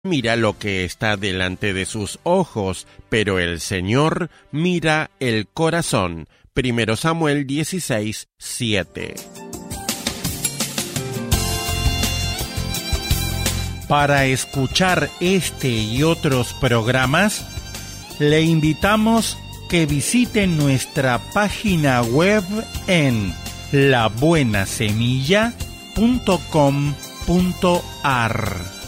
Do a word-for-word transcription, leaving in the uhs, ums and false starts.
mira lo que está delante de sus ojos, pero el Señor mira el corazón. Primero Samuel dieciséis, siete. Para escuchar este y otros programas, le invitamos que visite nuestra página web en la buena semilla punto com punto a r.